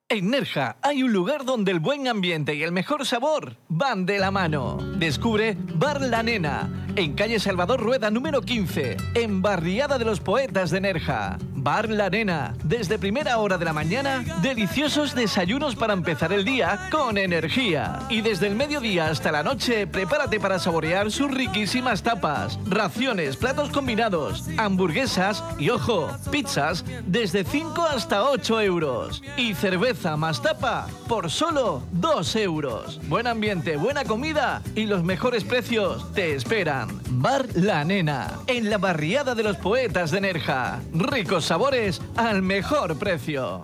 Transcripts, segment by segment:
En Nerja hay un lugar donde el buen ambiente y el mejor sabor van de la mano. Descubre Bar La Nena, en calle Salvador Rueda número 15, en Barriada de los Poetas de Nerja. Bar La Nena, desde primera hora de la mañana, deliciosos desayunos para empezar el día con energía. Y desde el mediodía hasta la noche, prepárate para saborear sus riquísimas tapas, raciones, platos combinados, hamburguesas y, ojo, pizzas desde 5 hasta 8 euros. Y cerveza más tapa por solo 2 euros. Buen ambiente, buena comida y los mejores precios te esperan. Bar La Nena, en la Barriada de los Poetas de Nerja. Ricos sabores al mejor precio.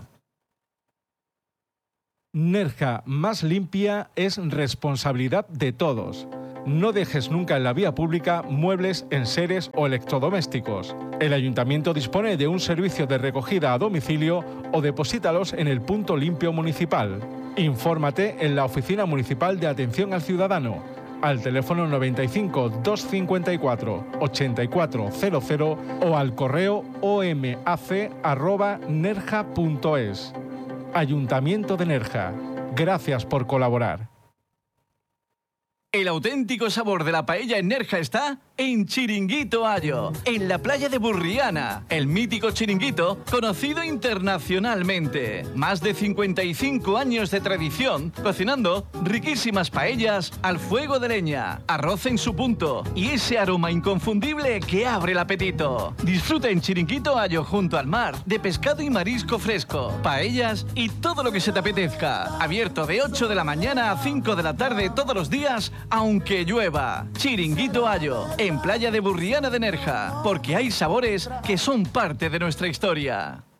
Nerja más limpia es responsabilidad de todos. No dejes nunca en la vía pública muebles, enseres o electrodomésticos. El ayuntamiento dispone de un servicio de recogida a domicilio o deposítalos en el punto limpio municipal. Infórmate en la Oficina Municipal de Atención al Ciudadano, al teléfono 95 254 8400 o al correo omac@nerja.es. Ayuntamiento de Nerja. Gracias por colaborar. El auténtico sabor de la paella en Nerja está en Chiringuito Ayo, en la playa de Burriana, el mítico chiringuito conocido internacionalmente. Más de 55 años de tradición, cocinando riquísimas paellas al fuego de leña, arroz en su punto y ese aroma inconfundible que abre el apetito. Disfruta en Chiringuito Ayo junto al mar de pescado y marisco fresco, paellas y todo lo que se te apetezca. Abierto de 8 de la mañana a 5 de la tarde todos los días, aunque llueva. Chiringuito Ayo, en playa de Burriana de Nerja, porque hay sabores que son parte de nuestra historia.